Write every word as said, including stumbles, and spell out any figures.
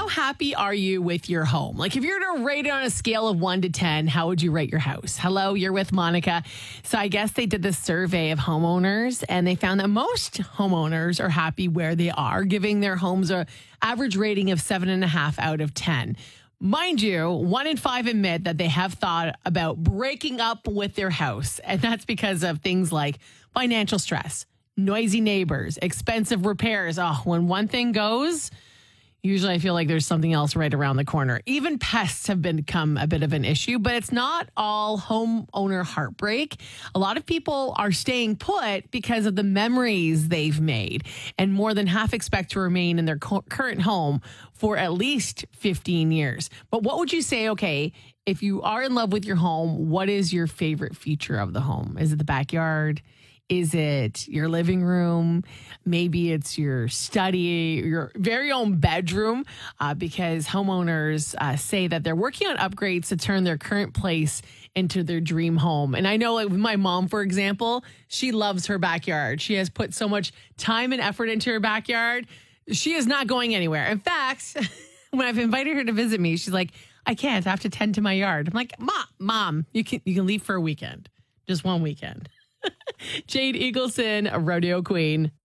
how happy are you with your home? Like if you're to rate it on a scale of one to ten, how would you rate your house? Hello, you're with Monica. So I guess they did this survey of homeowners and they found that most homeowners are happy where they are, giving their homes a average rating of seven and a half out of ten. Mind you, one in five admit that they have thought about breaking up with their house. And that's because of things like financial stress, noisy neighbors, expensive repairs. Oh, when one thing goes, usually I feel like there's something else right around the corner. Even pests have become a bit of an issue, but it's not all homeowner heartbreak. A lot of people are staying put because of the memories they've made, and more than half expect to remain in their co- current home for at least fifteen years. But what would you say, okay, if you are in love with your home, what is your favorite feature of the home? Is it the backyard? Is it your living room? Maybe it's your study, your very own bedroom, uh, because homeowners uh, say that they're working on upgrades to turn their current place into their dream home. And I know, like with my mom, for example, she loves her backyard. She has put so much time and effort into her backyard. She is not going anywhere. In fact, when I've invited her to visit me, she's like, I can't. I have to tend to my yard. I'm like, Mom, Mom, you can you can leave for a weekend, just one weekend. Jade Eagleson, a rodeo queen.